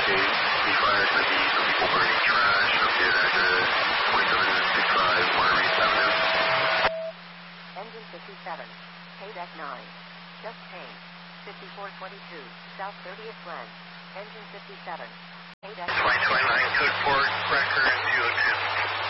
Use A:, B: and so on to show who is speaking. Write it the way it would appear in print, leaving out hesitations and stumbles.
A: indicate the fire could be some people burning trash located at 2765 Water Reef Avenue.
B: Engine 57, Paydeck 9. Just changed. 5422, South 30th Glen. Engine 57, Paydeck
A: 2029 Code Port, Cracker 02.